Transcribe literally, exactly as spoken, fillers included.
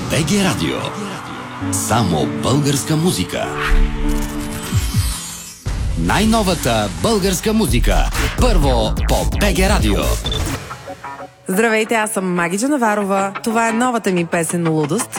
БГ Радио. Само българска музика. Най-новата българска музика. Първо по БГ Радио. Здравейте, аз съм Маги Джанаварова. Това е новата ми песен "Лудост",